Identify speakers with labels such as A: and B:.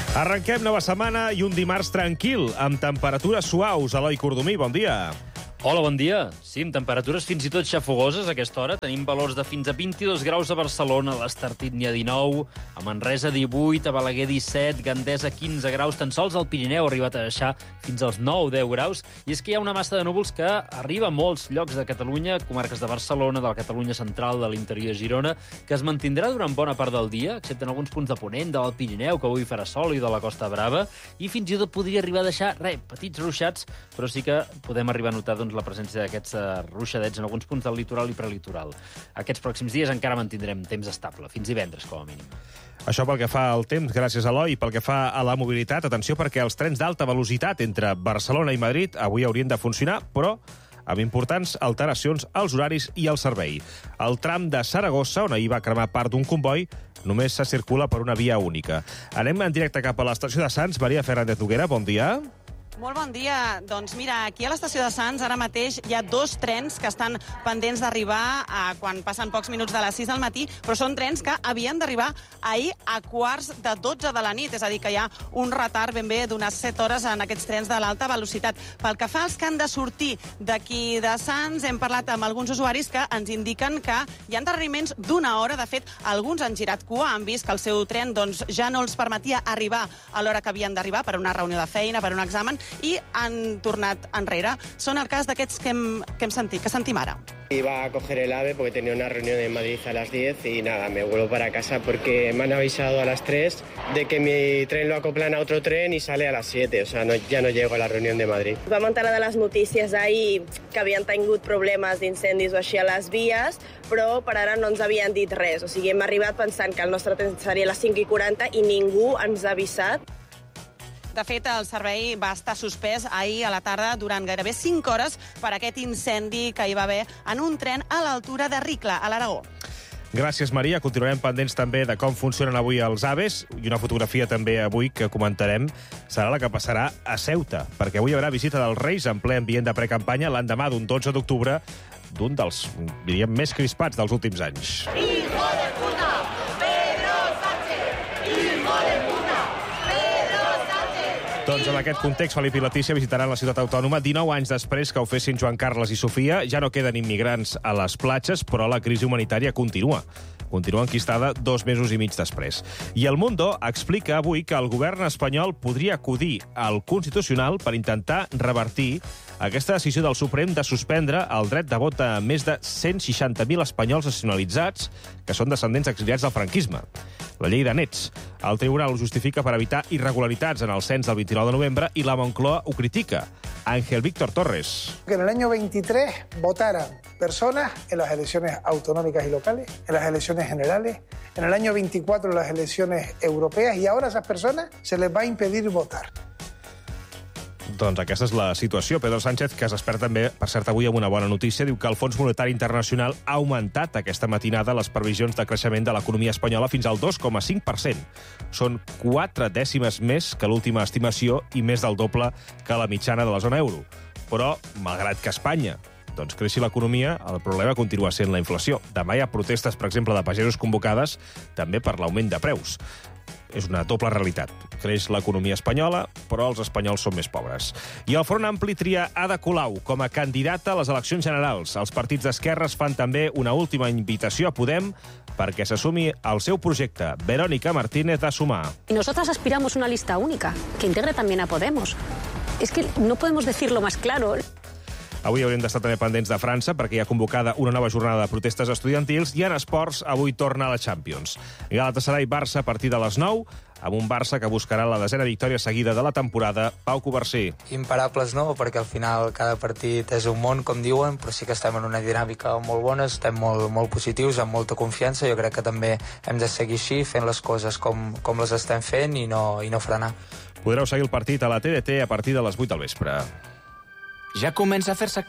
A: Arrenquem nova setmana i un dimarts tranquil, amb temperatures suaus. Eloi Cordomí, bon dia.
B: Hola, bon dia. Sí, amb temperatures fins i tot xafogoses a aquesta hora. Tenim valors de fins a 22 graus a Barcelona, a l'Estartit n'hi ha 19, a Manresa 18, a Balaguer 17, Gandesa 15 graus, tan sols al Pirineu ha arribat a deixar fins als 9-10 graus. I és que hi ha una massa de núvols que arriba a molts llocs de Catalunya, comarques de Barcelona, de la Catalunya central, de l'interior de Girona, que es mantindrà durant bona part del dia, excepte en alguns punts de Ponent, del Pirineu, que avui farà sol, i de la Costa Brava, i fins i tot podria arribar a deixar, petits ruixats, però sí que podem arribar a notar la presència d'aquests ruixadets en alguns punts del litoral i prelitoral. Aquests pròxims dies encara mantindrem temps estable, fins divendres, com a mínim.
A: Això pel que fa al temps, gràcies a Eloi. Pel que fa a la mobilitat, atenció perquè els trens d'alta velocitat entre Barcelona i Madrid avui haurien de funcionar, però amb importants alteracions als horaris i al servei. El tram de Saragossa, on ahir va cremar part d'un comboi, només se circula per una via única. Anem en directe cap a l'estació de Sants. Maria Fernández Noguera, bon dia.
C: Molt bon dia. Doncs mira, aquí a l'estació de Sants ara mateix hi ha dos trens que estan pendents d'arribar quan passen pocs minuts de les 6 del matí, però són trens que havien d'arribar ahir a 11:45 de la nit, és a dir, que hi ha un retard ben bé d'unes 7 hores en aquests trens de l'alta velocitat. Pel que fa als que han de sortir d'aquí de Sants, hem parlat amb alguns usuaris que ens indiquen que hi ha endarreriments d'una hora. De fet, alguns han girat cua, han vist que el seu tren ja no els permetia arribar a l'hora que havien d'arribar per una reunió de feina, per un examen, i han tornat enrere. Són el cas d'aquests que sentim ara.
D: Iba a coger el AVE porque tenía una reunión en Madrid a las 10 y nada, me vuelvo para casa porque me han avisado a las 3 de que mi tren lo acoplan a otro tren y sale a las 7, o sea, ya no llego a la reunión de Madrid.
E: Vam enterar de les notícies ahir que havien tingut problemes d'incendis o així a les vies, però per ara no ens havien dit res. O sigui, hem arribat pensant que el nostre tren seria a les 5:40 i ningú ens ha avisat.
C: De fet, el servei va estar suspès ahir a la tarda durant gairebé 5 hores per aquest incendi que hi va haver en un tren a l'altura de Ricla, a l'Aragó.
A: Gràcies, Maria. Continuarem pendents també de com funcionen avui els AVEs, i una fotografia també avui que comentarem serà la que passarà a Ceuta, perquè avui hi haurà visita dels Reis en ple ambient de precampanya l'endemà d'un 12 d'octubre, d'un dels, diríem, més crispats dels últims anys.
F: ¡Hijo de puta! ¡Pedro Sánchez! ¡Hijo de puta! ¡Pedro Sánchez!
A: Doncs en aquest context, Felip i Letícia visitaran la ciutat autònoma 19 anys després que ho fessin Joan Carles i Sofia. Ja no queden immigrants a les platges, però la crisi humanitària continua. Continua enquistada 2 mesos i mig després. I El Mundo explica avui que el govern espanyol podria acudir al Constitucional per intentar revertir aquesta decisió del Suprem de suspendre el dret de vot a més de 160.000 espanyols nacionalitzats que són descendents exiliats del franquisme. La llei de nets. El tribunal ho justifica per evitar irregularitats en el cens del 29 de novembre i la Moncloa ho critica. Ángel Víctor Torres.
G: Que en el año 23 votaran personas en las elecciones autonómicas y locales, en las elecciones generales, en el año 24 en las elecciones europeas, y ahora a esas personas se les va a impedir votar.
A: Doncs aquesta és la situació. Pedro Sánchez, que es desperta també, per cert, avui amb una bona notícia, diu que el Fons Monetari Internacional ha augmentat aquesta matinada les previsions de creixement de l'economia espanyola fins al 2,5%. Són 4 dècimes més que l'última estimació i més del doble que la mitjana de la zona euro. Però, malgrat que Espanya creixi l'economia, el problema continua sent la inflació. Demà hi ha protestes, per exemple, de pagesos convocades també per l'augment de preus. És una doble realitat. Creix l'economia espanyola, però els espanyols són més pobres. I el Front Ampli tria Ada Colau com a candidata a les eleccions generals. Els partits d'esquerres fan també una última invitació a Podem perquè s'assumi al seu projecte. Verónica Martínez de Sumar.
H: Y nosotras aspiramos a una lista única, que integre también a Podemos. Es que no podemos decirlo más claro.
A: Avui haurem d'estar també pendents de França perquè hi ha convocada una nova jornada de protestes estudiantils i en esports avui torna a la Champions. Galatasaray-Barça a partir de les 9, amb un Barça que buscarà la 10a victòria seguida de la temporada. Pau Covarsí.
I: Imparables no, perquè al final cada partit és un món, com diuen, però sí que estem en una dinàmica molt bona, estem molt positius, amb molta confiança. Jo crec que també hem de seguir així, fent les coses com les estem fent i no frenar.
A: Podreu seguir el partit a la TDT a partir de les 8 del vespre.
J: Ja comença a fer-se